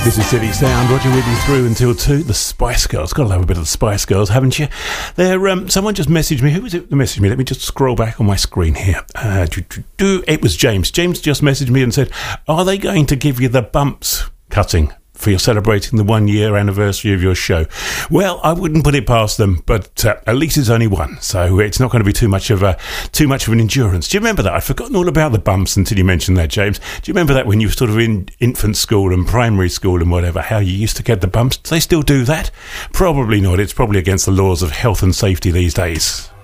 This is City Sound. Roger with you through until 2. The Spice Girls. Got to love a bit of the Spice Girls, haven't you? Someone just messaged me. Who was it that messaged me? Let me just scroll back on my screen here. It was James. James just messaged me and said, are they going to give you the bumps cutting for your celebrating the 1 year anniversary of your show? Well, I wouldn't put it past them, but at least it's only one, so it's not going to be too much of an endurance. Do you remember that? I'd forgotten all about the bumps until you mentioned that, James. Do you remember that when you were sort of in infant school and primary school and whatever, how you used to get the bumps? Do they still do that? Probably not. It's probably against the laws of health and safety these days.